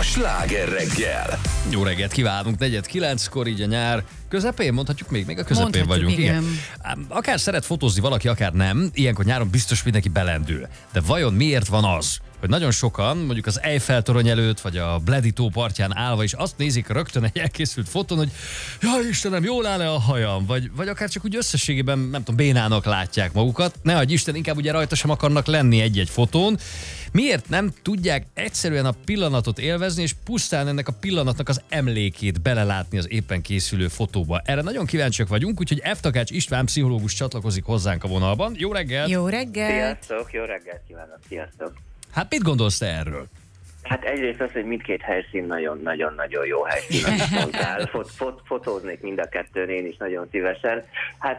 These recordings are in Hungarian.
Sláger reggel. Jó reggelt kívánunk, 8:49-kor, így a nyár közepén, mondhatjuk még a közepén vagyunk. Igen. Akár szeret fotózni valaki, akár nem, ilyenkor nyáron biztos mindenki belendül. De vajon miért van az, hogy nagyon sokan, mondjuk az Eiffel-torony előtt, vagy a Bledi-tó partján állva is azt nézik rögtön egy elkészült fotón, hogy jaj Istenem, jól áll-e a hajam? Vagy akár csak úgy összességében, nem tudom, bénának látják magukat. Ne adj Isten, inkább ugye rajta sem akarnak lenni egy-egy fotón. Miért nem tudják egyszerűen a pillanatot élvezni, és pusztán ennek a pillanatnak az emlékét belelátni az éppen készülő fotóba? Erre nagyon kíváncsiak vagyunk, úgyhogy F. Takács István pszichológus csatlakozik hozzánk a vonalban. Jó reggelt! Jó reggelt! Sziasztok, jó reggelt kívánok, sziasztok! Hát mit gondolsz te erről? Hát egyrészt az, hogy mindkét helyszín nagyon-nagyon jó helyszín, amit mondtál. Fotóznék mind a kettőn, én is nagyon szívesen. Hát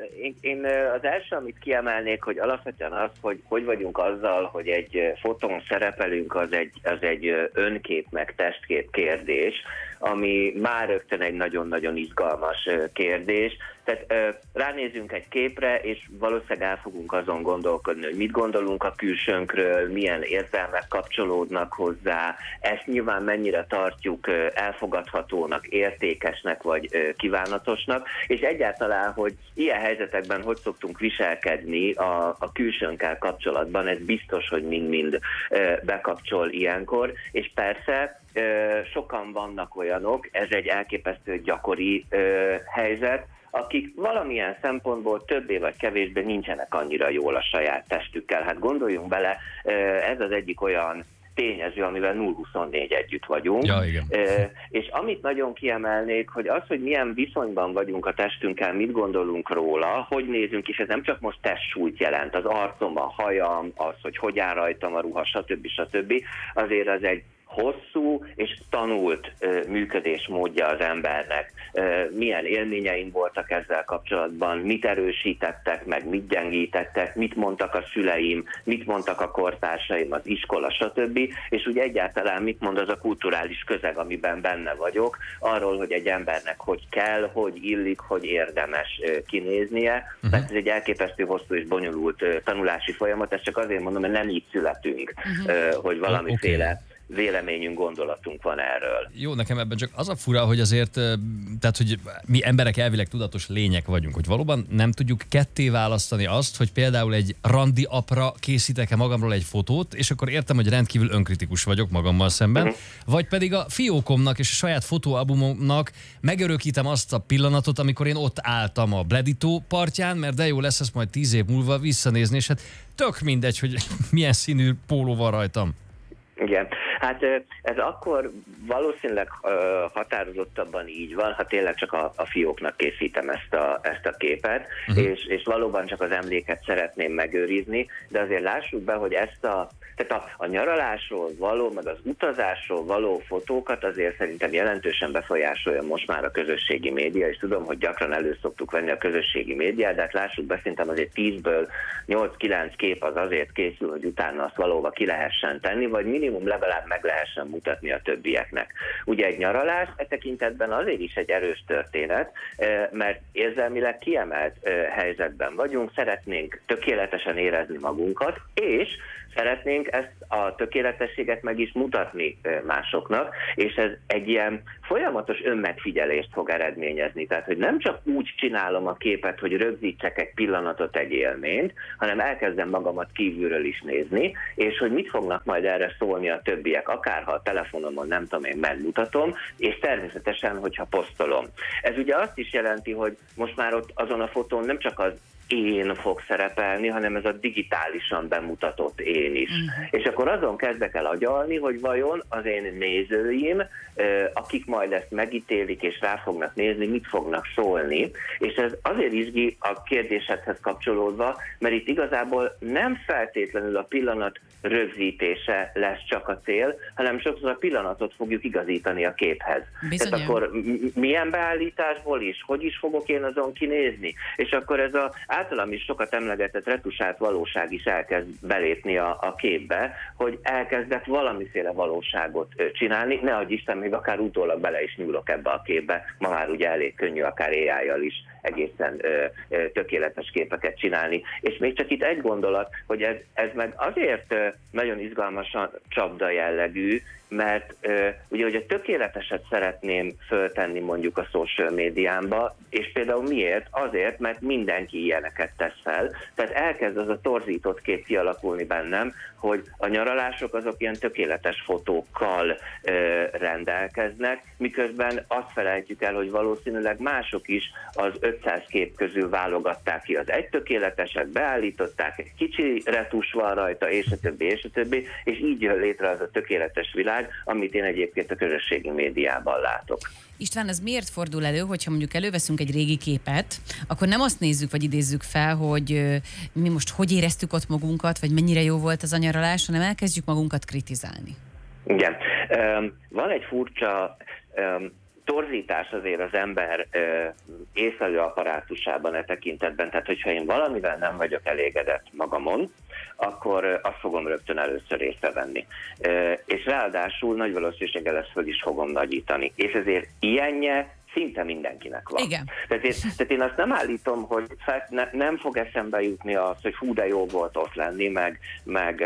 én az első, amit kiemelnék, hogy alapvetően az, hogy vagyunk azzal, hogy egy fotón szerepelünk, az egy önkép meg testkép kérdés, ami már rögtön egy nagyon-nagyon izgalmas kérdés. Tehát ránézünk egy képre, és valószínűleg el fogunk azon gondolkodni, hogy mit gondolunk a külsőnkről, milyen érzelmek kapcsolódnak hozzá, ezt nyilván mennyire tartjuk elfogadhatónak, értékesnek vagy kívánatosnak, és egyáltalán, hogy ilyen helyzetekben hogy szoktunk viselkedni a külsőnkkel kapcsolatban, ez biztos, hogy mind-mind bekapcsol ilyenkor, és persze sokan vannak olyanok, ez egy elképesztő gyakori helyzet, akik valamilyen szempontból többé vagy kevésbé nincsenek annyira jól a saját testükkel. Hát gondoljunk bele, ez az egyik olyan tényező, amivel 0-24 együtt vagyunk. Ja, igen. És amit nagyon kiemelnék, hogy az, hogy milyen viszonyban vagyunk a testünkkel, mit gondolunk róla, hogy nézünk, és ez nem csak most testsúlyt jelent, az arcom, a hajam, az, hogy áll rajtam a ruha, stb. Azért az egy hosszú és tanult működésmódja az embernek. Milyen élményeim voltak ezzel kapcsolatban, mit erősítettek meg, mit gyengítettek, mit mondtak a szüleim, mit mondtak a kortársaim, az iskola, stb. És úgy egyáltalán mit mond az a kulturális közeg, amiben benne vagyok, arról, hogy egy embernek hogy kell, hogy illik, hogy érdemes kinéznie. Tehát ez egy elképesztő hosszú és bonyolult tanulási folyamat, ezt csak azért mondom, mert nem így születünk, hogy valamiféle véleményünk, gondolatunk van erről. Jó, nekem ebben csak az a fura, hogy azért, tehát, hogy mi emberek elvileg tudatos lények vagyunk, hogy valóban nem tudjuk ketté választani azt, hogy például egy randi apra készítek-e magamról egy fotót, és akkor értem, hogy rendkívül önkritikus vagyok magammal szemben, vagy pedig a fiókomnak és a saját fotóalbumomnak megörökítem azt a pillanatot, amikor én ott álltam a Bledi-tó partján, mert de jó lesz ezt majd 10 év múlva visszanézni, és hát tök mindegy, hogy milyen színű póló van rajtam. Igen, hát ez akkor valószínűleg határozottabban így van, ha tényleg csak a fióknak készítem ezt a képet, és valóban csak az emléket szeretném megőrizni, de azért lássuk be, hogy tehát a nyaralásról való, meg az utazásról való fotókat azért szerintem jelentősen befolyásolja most már a közösségi média, és tudom, hogy gyakran elő szoktuk venni a közösségi médiát, de hát lássuk be, szerintem azért 10-ből 8-9 kép az azért készül, hogy utána azt valóban ki lehessen tenni, vagy minimum legalább meg lehessen mutatni a többieknek. Ugye egy nyaralás e tekintetben azért is egy erős történet, mert érzelmileg kiemelt helyzetben vagyunk, szeretnénk tökéletesen érezni magunkat, és szeretnénk ezt a tökéletességet meg is mutatni másoknak, és ez egy ilyen folyamatos önmegfigyelést fog eredményezni. Tehát, hogy nem csak úgy csinálom a képet, hogy rögzítsek egy pillanatot, egy élményt, hanem elkezdem magamat kívülről is nézni, és hogy mit fognak majd erre szólni a többiek, akár ha a telefonomon nem tudom én megmutatom, és természetesen, hogyha posztolom. Ez ugye azt is jelenti, hogy most már ott azon a fotón nem csak az én fog szerepelni, hanem ez a digitálisan bemutatott én is. És akkor azon kezdek el agyalni, hogy vajon az én nézőim, akik majd ezt megítélik és rá fognak nézni, mit fognak szólni. És ez azért izgi a kérdésedhez kapcsolódva, mert itt igazából nem feltétlenül a pillanat rögzítése lesz csak a cél, hanem sokszor a pillanatot fogjuk igazítani a képhez. Bizony. Tehát akkor milyen beállításból is, hogy is fogok én azon kinézni? És akkor ez az általam is sokat emlegetett retusált valóság is elkezd belépni a képbe, hogy elkezdek valamiféle valóságot csinálni, ne adj Isten, még akár utólag bele is nyúlok ebbe a képbe, ma már ugye elég könnyű akár AI-jal is egészen tökéletes képeket csinálni. És még csak itt egy gondolat, hogy ez meg azért nagyon izgalmasan csapda jellegű, mert ugye, hogy a tökéleteset szeretném föltenni mondjuk a social médiámba, és például miért? Azért, mert mindenki ilyeneket tesz fel. Tehát elkezd az a torzított kép kialakulni bennem, hogy a nyaralások azok ilyen tökéletes fotókkal rendelkeznek, miközben azt felejtjük el, hogy valószínűleg mások is az 500 kép közül válogatták ki az egy tökéleteset, beállították, egy kicsi retus van rajta, és a többi, és így jön létre az a tökéletes világ, amit én egyébként a közösségi médiában látok. István, az miért fordul elő, hogyha mondjuk előveszünk egy régi képet, akkor nem azt nézzük, vagy idézzük fel, hogy mi most hogy éreztük ott magunkat, vagy mennyire jó volt az a nyaralás, hanem elkezdjük magunkat kritizálni. Igen. Van egy furcsa torzítás azért az ember észlelő apparátusában e tekintetben, tehát hogyha én valamivel nem vagyok elégedett magamon, akkor azt fogom rögtön először észrevenni. És ráadásul nagy valószínűséggel ezt föl is fogom nagyítani. És ezért ilyenje szinte mindenkinek van. Igen. Tehát én azt nem állítom, hogy nem fog eszembe jutni az, hogy hú, de jó volt ott lenni, meg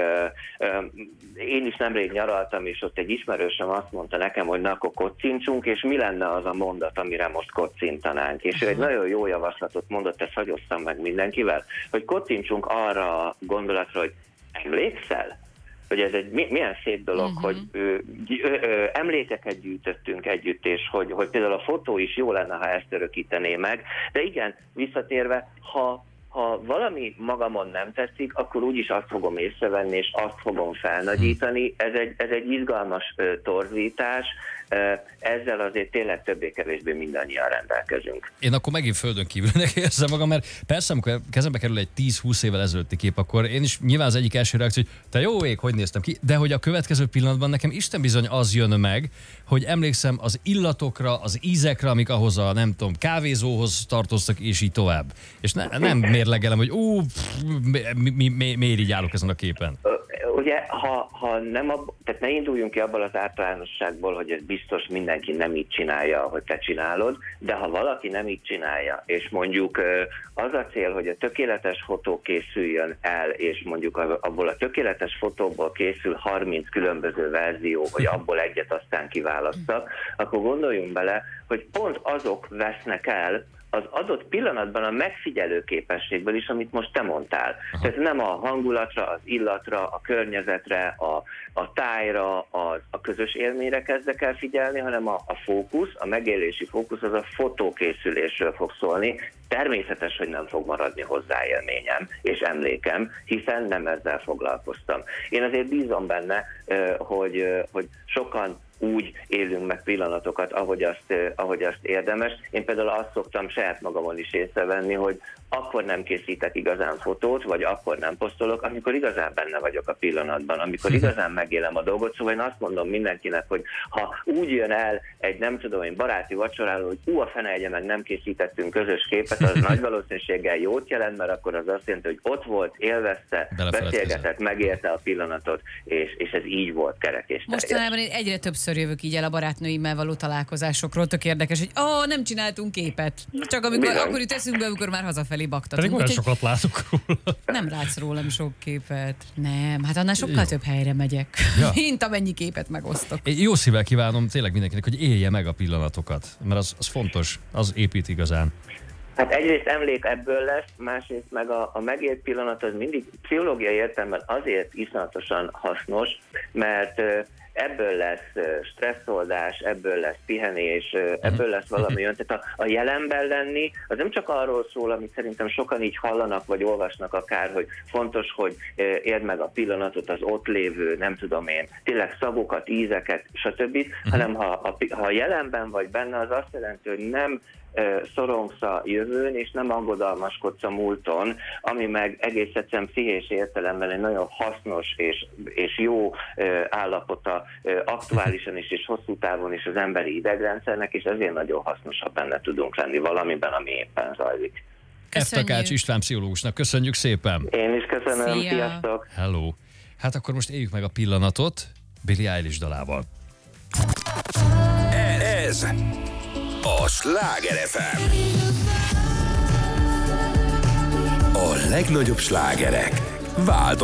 én is nemrég nyaraltam, és ott egy ismerősöm azt mondta nekem, hogy na, akkor kocincsunk, és mi lenne az a mondat, amire most kocintanánk. És ő egy nagyon jó javaslatot mondott, ezt hagyosszam meg mindenkivel, hogy kocincsunk arra a gondolatra, hogy emlékszel? Hogy ez egy milyen szép dolog, hogy emlékeket gyűjtöttünk együtt, és hogy például a fotó is jó lenne, ha ezt örökítené meg. De igen, visszatérve, ha valami magamon nem tetszik, akkor úgyis azt fogom észrevenni, és azt fogom felnagyítani. Ez egy izgalmas torzítás, ezzel azért tényleg többé-kevésbé mindannyian rendelkezünk. Én akkor megint földön kívülnek érzem magam, mert persze, amikor kezembe kerül egy 10-20 évvel ezelőtti kép, akkor én is nyilván az egyik első reakció, hogy te jó ég, hogy néztem ki, de hogy a következő pillanatban nekem Isten bizony az jön meg, hogy emlékszem az illatokra, az ízekre, amik ahhoz a, nem tudom, kávézóhoz tartoztak, és így tovább. És nem mérlegelem, hogy miért így állok ezen a képen. Ugye, ha nem, tehát ne induljunk ki abból az általánosságból, hogy ez biztos mindenki nem így csinálja, ahogy te csinálod, de ha valaki nem így csinálja, és mondjuk az a cél, hogy a tökéletes fotó készüljön el, és mondjuk abból a tökéletes fotóból készül 30 különböző verzió, hogy abból egyet aztán kiválasztak, akkor gondoljunk bele, hogy pont azok vesznek el az adott pillanatban a megfigyelő képességből is, amit most te mondtál. Aha. Tehát nem a hangulatra, az illatra, a környezetre, a tájra, a közös élményre kezdek el figyelni, hanem a fókusz, a megélési fókusz az a fotókészülésről fog szólni. Természetes, hogy nem fog maradni hozzá élményem és emlékem, hiszen nem ezzel foglalkoztam. Én azért bízom benne, hogy sokan úgy élünk meg pillanatokat, ahogy azt érdemes. Én például azt szoktam saját magamon is észrevenni, hogy akkor nem készítek igazán fotót, vagy akkor nem posztolok, amikor igazán benne vagyok a pillanatban, amikor igazán megélem a dolgot. Szóval én azt mondom mindenkinek, hogy ha úgy jön el egy, nem tudom én, baráti vacsoráról, hogy a fenelje meg, nem készítettünk közös képet, az nagy valószínűséggel jót jelent, mert akkor az azt jelenti, hogy ott volt, élvezte, beszélgetett, megélte a pillanatot, és ez így volt kerek és teljes. Mostanában én egyre többször jövök így el a barátnőimmel való találkozásokról, tök érdekes, hogy nem csináltunk képet. Csak akkor jut eszünkbe, amikor már hazafelé baktatunk. Pedig olyan sokat látok róla. Nem látsz rólam sok képet. Nem, hát annál sokkal több helyre megyek, mint amennyi képet megosztok. Én jó szívvel kívánom tényleg mindenkinek, hogy élje meg a pillanatokat, mert az fontos, az épít igazán. Hát egyrészt emlék ebből lesz, másrészt meg a megélt pillanat az mindig pszichológiai értelemben azért iszonyatosan hasznos, mert ebből lesz stresszoldás, ebből lesz pihenés, ebből lesz valami olyan. Tehát a jelenben lenni, az nem csak arról szól, amit szerintem sokan így hallanak, vagy olvasnak akár, hogy fontos, hogy érd meg a pillanatot, az ott lévő, nem tudom én, tényleg szagokat, ízeket, stb., hanem ha jelenben vagy benne, az azt jelenti, hogy nem szorongsz a jövőn, és nem aggodalmaskodsz a múlton, ami meg egész egyszerűen pszichés értelemben egy nagyon hasznos és jó állapota aktuálisan is, és hosszú távon is az emberi idegrendszernek, és ezért nagyon hasznosabb benne tudunk lenni valamiben, ami éppen zajlik. F. Takács István pszichológusnak köszönjük szépen! Én is köszönöm, Szia. Sziasztok! Hello! Hát akkor most éljük meg a pillanatot Billie Eilish dalával. Ez a Sláger FM. A legnagyobb slágerek